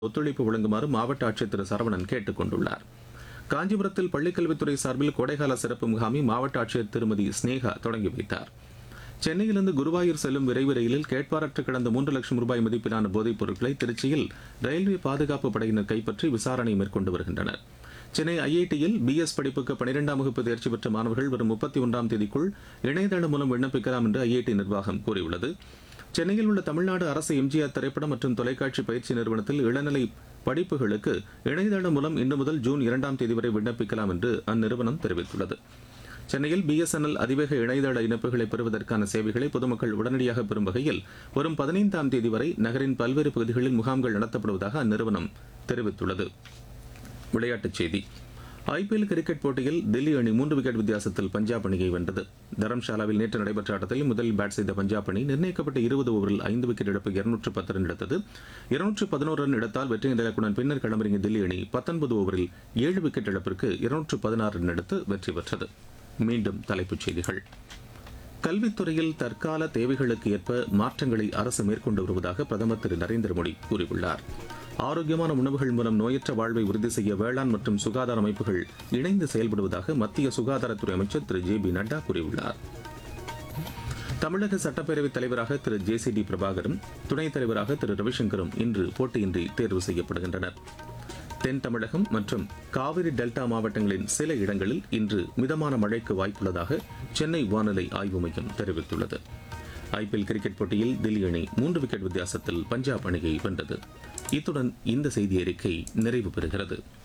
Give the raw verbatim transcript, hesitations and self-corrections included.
ஒத்துழைப்பு வழங்குமாறு மாவட்ட ஆட்சியர் திரு சரவணன் கேட்டுக் கொண்டுள்ளார். காஞ்சிபுரத்தில் பள்ளிக்கல்வித்துறை சார்பில் கோடைகால சிறப்பு முகாமை மாவட்ட ஆட்சியர் திருமதி ஸ்னேகா தொடங்கி வைத்தார். சென்னையிலிருந்து குருவாயூர் செல்லும் விரைவு ரயிலில் கேட்பாரற்று கிடந்த மூன்று லட்சம் ரூபாய் மதிப்பிலான போதைப் பொருட்களை திருச்சியில் ரயில்வே பாதுகாப்பு படையினர் கைப்பற்றி விசாரணை மேற்கொண்டு வருகின்றனர். சென்னை ஐஐடியில் பிஎஸ் படிப்புக்கு பனிரெண்டாம் வகுப்பு தேர்ச்சி பெற்ற மாணவர்கள் வரும் முப்பத்தி ஒன்றாம் தேதிக்குள் இணையதளம் மூலம் விண்ணப்பிக்கலாம் என்று ஐஐடி நிர்வாகம் கூறியுள்ளது. சென்னையில் உள்ள தமிழ்நாடு அரசு எம்ஜிஆர் திரைப்படம் மற்றும் தொலைக்காட்சி பயிற்சி நிறுவனத்தில் இளநிலை படிப்புகளுக்கு இணையதளம் மூலம் இன்று முதல் ஜூன் இரண்டாம் தேதி வரை விண்ணப்பிக்கலாம் என்று அந்நிறுவனம் தெரிவித்துள்ளது. சென்னையில் பிஎஸ்என்எல் அதிவேக இணையதள இணைப்புகளை பெறுவதற்கான சேவைகளை பொதுமக்கள் உடனடியாக பெறும் வகையில் வரும் பதினைந்தாம் தேதி வரை நகரின் பல்வேறு பகுதிகளில் முகாம்கள் நடத்தப்படுவதாக அந்நிறுவனம் தெரிவித்துள்ளது. விளையாட்டுச் செய்தி. ஐபிஎல் கிரிக்கெட் போட்டியில் தில்லி அணி மூன்று விக்கெட் வித்தியாசத்தில் பஞ்சாப் அணியை வென்றது. தரம்ஷாலாவில் நேற்று நடைபெற்ற ஆட்டத்தில் முதலில் பேட் செய்த பஞ்சாப் அணி நிர்ணயிக்கப்பட்ட இருபது ஓவரில் ஐந்து விக்கெட் இழப்பு இருநூற்று பத்து ரன் எடுத்தது. இருநூற்று பதினோரு ரன் எடுத்தால் வெற்றி இலக்குடன் பின்னர் களமிறங்கிய தில்லி அணி பத்தொன்பது ஓவரில் ஏழு விக்கெட் இழப்பிற்கு இருநூற்று பதினாறு ரன் எடுத்து வெற்றி பெற்றது. மீண்டும் தலைப்புச் செய்திகள். கல்வித்துறையில் தற்கால தேவைகளுக்கு ஏற்ப மாற்றங்களை அரசு மேற்கொண்டு வருவதாக பிரதமர் திரு நரேந்திர மோடி கூறியுள்ளார். ஆரோக்கியமான உணவுகள் மூலம் நோயற்ற வாழ்வை உறுதி செய்ய வேளாண் மற்றும் சுகாதார அமைப்புகள் இணைந்து செயல்படுவதாக மத்திய சுகாதாரத்துறை அமைச்சர் திரு ஜே பி நட்டா கூறியுள்ளார். தமிழக சட்டப்பேரவைத் தலைவராக திரு ஜே சி டி பிரபாகரும் துணைத் தலைவராக திரு ரவிசங்கரும் இன்று போட்டியின்றி தேர்வு செய்யப்படுகின்றனர். தென் தமிழகம் மற்றும் காவிரி டெல்டா மாவட்டங்களின் சில இடங்களில் இன்று மிதமான மழைக்கு வாய்ப்புள்ளதாக சென்னை வானிலை ஆய்வு மையம் தெரிவித்துள்ளது. ஐபிஎல் கிரிக்கெட் போட்டியில் தில்லி அணி மூன்று விக்கெட் வித்தியாசத்தில் பஞ்சாப் அணியை வென்றது. இத்துடன் இந்த செய்தி அறிக்கை நிறைவு பெறுகிறது.